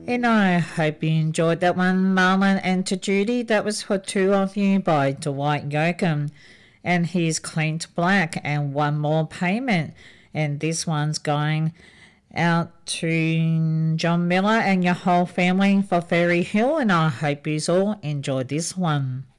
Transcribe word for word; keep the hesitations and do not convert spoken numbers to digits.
And I hope you enjoyed that one, Marlon and to Judy. That was for two of you by Dwight Yoakam. And he's Clean to Black and One More Payment. And this one's going out to John Miller and your whole family for Fairy Hill. And I hope you all enjoyed this one.